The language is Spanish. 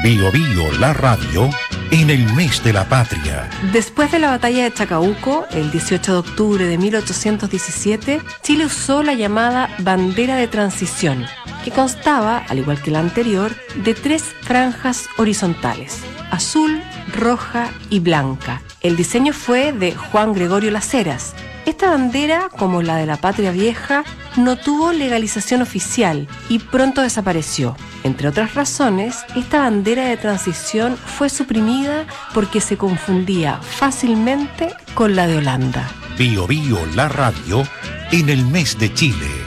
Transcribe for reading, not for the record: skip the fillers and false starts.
Bío Bío, la radio, en el mes de la patria. Después de la batalla de Chacabuco, el 18 de octubre de 1817, Chile usó la llamada bandera de transición, que constaba, al igual que la anterior, de 3 franjas horizontales: azul, roja y blanca. El diseño fue de Juan Gregorio Las Heras. Esta bandera, como la de la Patria Vieja, no tuvo legalización oficial y pronto desapareció. Entre otras razones, esta bandera de transición fue suprimida porque se confundía fácilmente con la de Holanda. Bío Bío, la radio, en el mes de Chile.